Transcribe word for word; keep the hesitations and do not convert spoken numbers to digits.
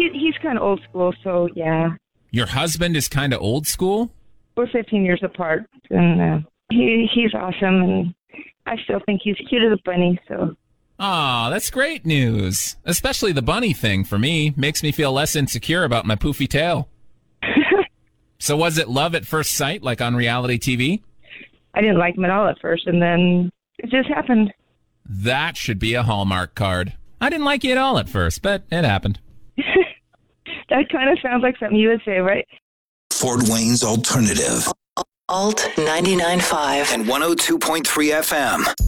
he, he's kind of old school, so yeah. Your husband is kind of old school? We're fifteen years apart, and uh, he he's awesome, and I still think he's cute as a bunny, so. Aw, that's great news. Especially the bunny thing, for me, makes me feel less insecure about my poofy tail. So was it love at first sight, like on reality T V? I didn't like him at all at first, and then it just happened. That should be a Hallmark card. I didn't like you at all at first, but it happened. That kind of sounds like something you would say, right? Fort Wayne's Alternative. Alt ninety-nine point five And one oh two point three F M.